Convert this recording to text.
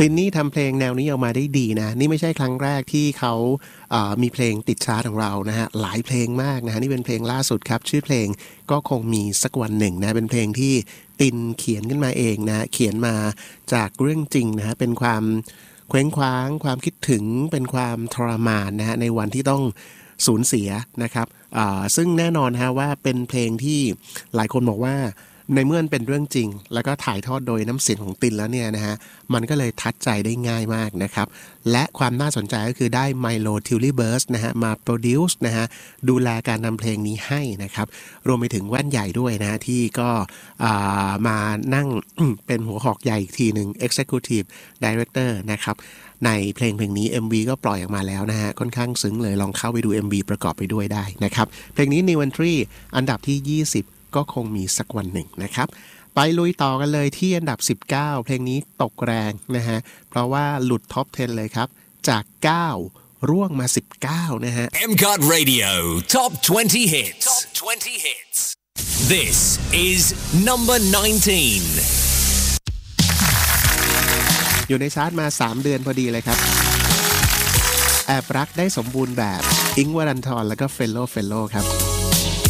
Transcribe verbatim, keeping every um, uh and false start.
ลินนี่ทำเพลงแนวนี้ออกมาได้ดีนะนี่ไม่ใช่ครั้งแรกที่เขาเอ่อมีเพลงติดชาร์ตของเรานะฮะหลายเพลงมากนะฮะนี่เป็นเพลงล่าสุดครับชื่อเพลงก็คงมีสักวันหนึ่งนะเป็นเพลงที่ตินเขียนขึ้นมาเองนะเขียนมาจากเรื่องจริงนะฮะเป็นความเคว้งคว้างความคิดถึงเป็นความทรมานนะฮะในวันที่ต้องสูญเสียนะครับซึ่งแน่นอนฮะว่าเป็นเพลงที่หลายคนบอกว่าในเมื่อเป็นเรื่องจริงแล้วก็ถ่ายทอดโดยน้ำเสียงของตินแล้วเนี่ยนะฮะมันก็เลยทัดใจได้ง่ายมากนะครับและความน่าสนใจก็คือได้ไมโลทิวลี่เบิร์สนะฮะมาโปรดิวซ์นะฮะดูแลการนำเพลงนี้ให้นะครับรวมไปถึงแว่นใหญ่ด้วยนะที่ก็มานั่ง เป็นหัวหอกใหญ่อีกทีหนึ่ง Executive Director นะครับในเพลงเพลงนี้ เอ็ม วี ก็ปล่อยออกมาแล้วนะฮะค่อนข้างซึ้งเลยลองเข้าไปดู เอ็ม วี ประกอบไปด้วยได้นะครับเพลงนี้ New Entry อันดับที่ยี่สิบก็คงมีสักวันหนึ่งนะครับไปลุยต่อกันเลยที่อันดับสิบเก้าเพลงนี้ตกแรงนะฮะเพราะว่าหลุดท็อปสิบเลยครับจากเก้าร่วงมาสิบเก้านะฮะเอ็ม ซี โอ ที Radio Top twenty Hits Top twenty Hits This is number nineteen อยู่ในชาร์ตมาสามเดือนพอดีเลยครับแอบรักได้สมบูรณ์แบบอิงค์วรันธรแล้วก็เฟลโลเฟลโลครับ